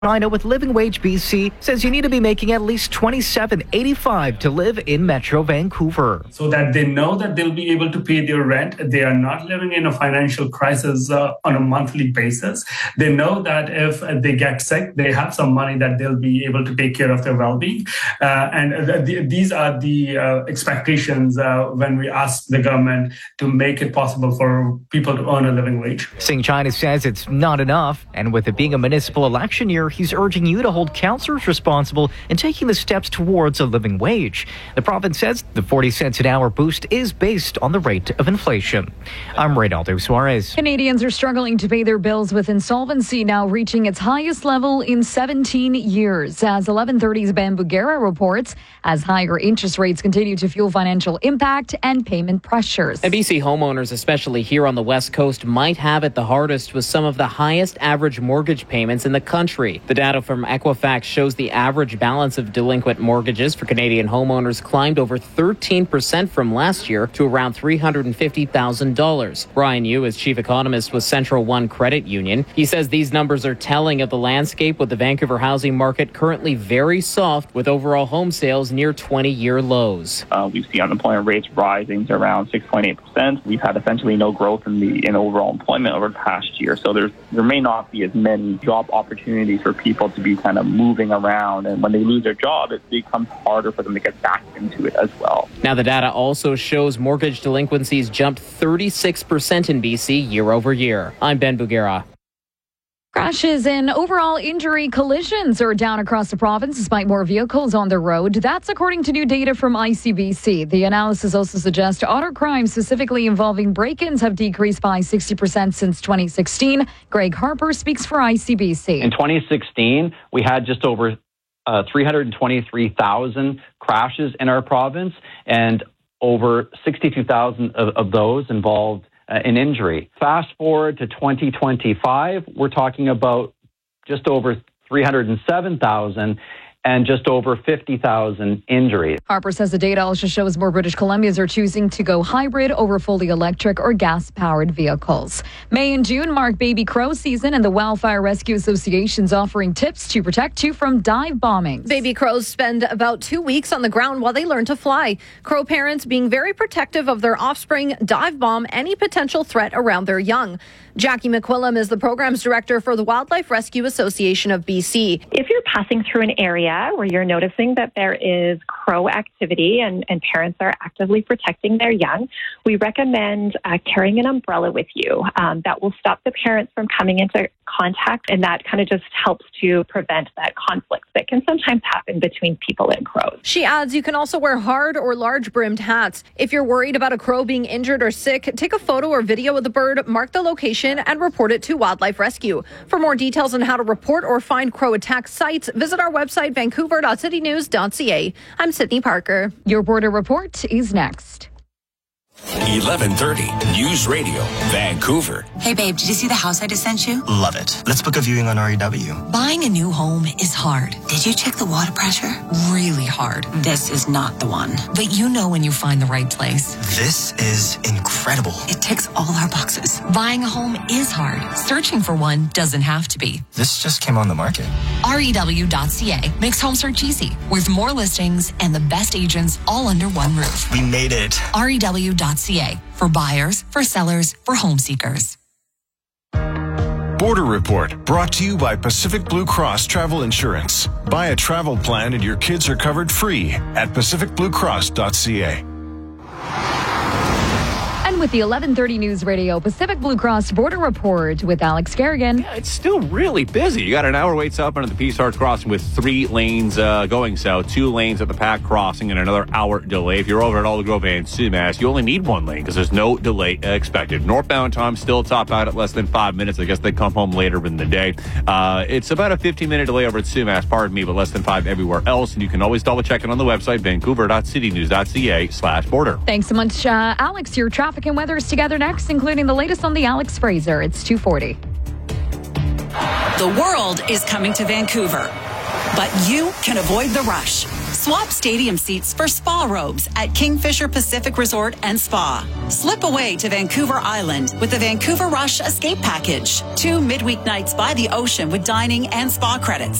China with Living Wage BC says you need to be making at least $27.85 to live in Metro Vancouver. So that they know that they'll be able to pay their rent. They are not living in a financial crisis on a monthly basis. They know that if they get sick, they have some money that they'll be able to take care of their well-being. These are the expectations when we ask the government to make it possible for people to earn a living wage. Singh China says it's not enough, and with it being a municipal election year, he's urging you to hold councillors responsible in taking the steps towards a living wage. The province says the 40 cents an hour boost is based on the rate of inflation. I'm Reynaldo Suarez. Canadians are struggling to pay their bills with insolvency now reaching its highest level in 17 years. As 1130's Ben Bugera reports, as higher interest rates continue to fuel financial impact and payment pressures. And BC homeowners, especially here on the West Coast, might have it the hardest with some of the highest average mortgage payments in the country. The data from Equifax shows the average balance of delinquent mortgages for Canadian homeowners climbed over 13% from last year to around $350,000. Brian Yu is chief economist with Central One Credit Union. He says these numbers are telling of the landscape, with the Vancouver housing market currently very soft, with overall home sales near 20-year lows. We see unemployment rates rising to around 6.8%. We've had essentially no growth in overall employment over the past year. So there may not be as many job opportunities for people to be kind of moving around, and when they lose their job, it becomes harder for them to get back into it as well. Now, the data also shows mortgage delinquencies jumped 36% in BC year over year. I'm Ben Bugera. Crashes and overall injury collisions are down across the province despite more vehicles on the road. That's according to new data from ICBC. The analysis also suggests auto crimes, specifically involving break-ins, have decreased by 60% since 2016. Greg Harper speaks for ICBC. In 2016, we had just over 323,000 crashes in our province, and over 62,000 of those involved an injury. Fast forward to 2025, we're talking about just over 307,000 and just over 50,000 injuries. Harper says the data also shows more British Columbians are choosing to go hybrid over fully electric or gas-powered vehicles. May and June mark baby crow season, and the Wildfire Rescue Association's offering tips to protect you from dive bombings. Baby crows spend about 2 weeks on the ground while they learn to fly. Crow parents being very protective of their offspring dive bomb any potential threat around their young. Jackie McQuillam is the programs director for the Wildlife Rescue Association of BC. If you're passing through an area where you're noticing that there is crow activity and parents are actively protecting their young, we recommend carrying an umbrella with you. That will stop the parents from coming into contact, and that kind of just helps to prevent that conflict that can sometimes happen between people and crows. She adds you can also wear hard or large brimmed hats. If you're worried about a crow being injured or sick, take a photo or video of the bird, mark the location, and report it to Wildlife Rescue. For more details on how to report or find crow attack sites, visit our website, vancouver.citynews.ca. I'm Sydney Parker. Your border report is next. 1130 News Radio, Vancouver. Hey babe, did you see the house I just sent you? Love it. Let's book a viewing on REW. Buying a new home is hard. Did you check the water pressure? Really hard. This is not the one. But you know when you find the right place. This is incredible. It ticks all our boxes. Buying a home is hard. Searching for one doesn't have to be. This just came on the market. REW.ca makes home search easy, with more listings and the best agents all under one roof. We made it. REW.ca for buyers, for sellers, for home seekers. Border Report brought to you by Pacific Blue Cross Travel Insurance. Buy a travel plan and your kids are covered free at pacificbluecross.ca. And with the 1130 News Radio Pacific Blue Cross Border Report with Alex Kerrigan. Yeah, it's still really busy. You got an hour wait southbound at the Peace Arch crossing with 3 lanes going south, 2 lanes at the Pac crossing, and another hour delay. If you're over at Aldergrove and Sumas, you only need 1 lane because there's no delay expected. Northbound time still top out at less than 5 minutes. I guess they come home later in the day. It's about a 15-minute delay over at Sumas, pardon me, but less than 5 everywhere else. And you can always double check it on the website, vancouver.citynews.ca/border. Thanks so much, Alex. Your traffic and weather is together next, including the latest on the Alex Fraser. It's 2:40. The world is coming to Vancouver, but you can avoid the rush. Swap stadium seats for spa robes at Kingfisher Pacific Resort and Spa. Slip away to Vancouver Island with the Vancouver Rush Escape Package. 2 midweek nights by the ocean with dining and spa credits.